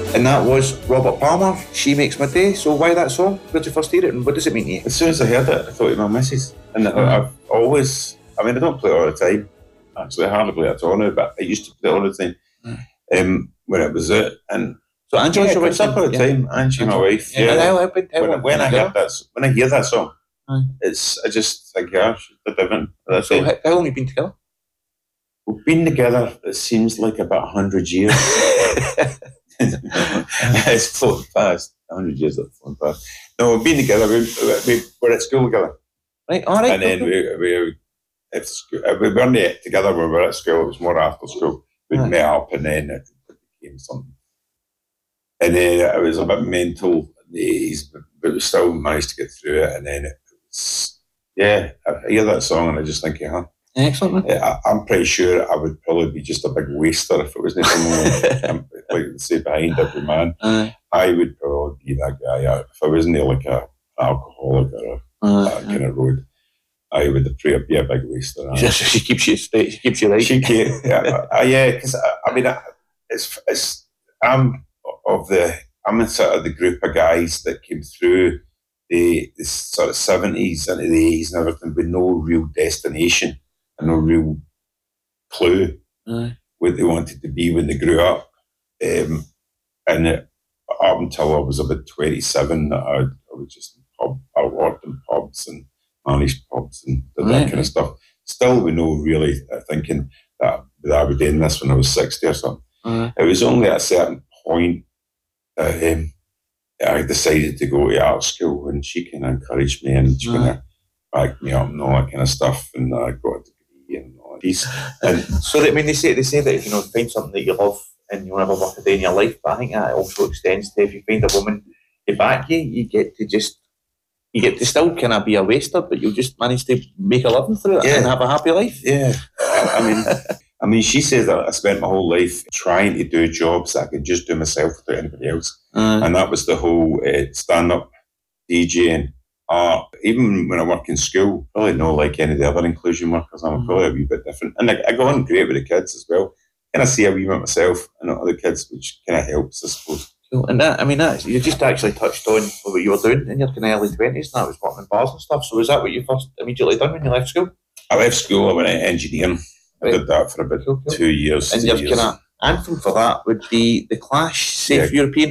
And that was Robert Palmer, She Makes My Day. So why that song? Where did you first hear it and what does it mean to you? As soon as I heard it, I thought of my missus. And I've always, I don't play it all the time. Actually, I hardly play it at all now, but I used to play it all the time when it was out. And so Angie was your wife? Up all the time. Angie, my wife. Yeah. When I hear that song, I just think, she's different. So how long have you been together? We've been together, it seems like about 100 years. It's flown past. 100 years have flown past. No, we've been together. We were at school together. Right, all right. And then we weren't together when we were at school. It was more after school. We met up and then it became something. And then it was a bit mental in the 80s, but we still managed to get through it. And then it was, I hear that song and I just think, excellent. I'm pretty sure I would probably be just a big waster if it wasn't someone like they say behind every man. I would probably be that guy. If I wasn't like an alcoholic or that kind of road, I would be a big waster. She keeps you right. Because I'm in sort of the group of guys that came through the sort of 70s into the 80s and everything with no real destination and no real clue what they wanted to be when they grew up. And up until I was about 27, I was just I worked in pubs and managed pubs and did that kind of stuff. Still, we know really thinking that I would end this when I was 60 or something. It was only at a certain point that I decided to go to art school, and she kind of encouraged me and she kind of backed me up and all that kind of stuff, and I got a degree and all that piece. And so that, they say that if find something that you love and you never work a day in your life, but I think that also extends to if you find a woman to back you, you get to still kind of be a waster, but you'll just manage to make a living through it and have a happy life. Yeah, I mean, she says that I spent my whole life trying to do jobs that I could just do myself without anybody else. And that was the whole stand-up, DJing, art. Even when I work in school, probably not like any of the other inclusion workers, I'm probably a wee bit different. And I go on great with the kids as well. Kind of see a wee bit myself and other kids, which kind of helps, I suppose. Cool. And that you just actually touched on what you were doing in your kind of early 20s, and that was working in bars and stuff. So was that what you first immediately done when you left school? I left school, I went into engineering. I did that for about 2 years. And your kind of anthem for that would be The Clash, Safe European